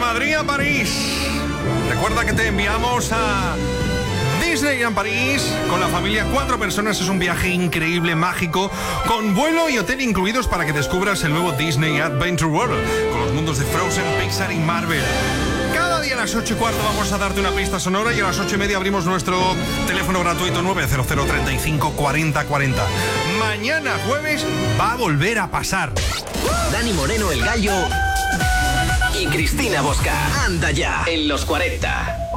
Madrid a París. Recuerda que te enviamos a Disneyland París con la familia. 4 personas, es un viaje increíble, mágico, con vuelo y hotel incluidos para que descubras el nuevo Disney Adventure World, con los mundos de Frozen, Pixar y Marvel. Cada día a las 8:15 vamos a darte una pista sonora y a las 8:30 abrimos nuestro teléfono gratuito 900 35 40 40. Mañana jueves va a volver a pasar. Dani Moreno, el Gallo, y Cristina Bosca. Anda ya en los 40.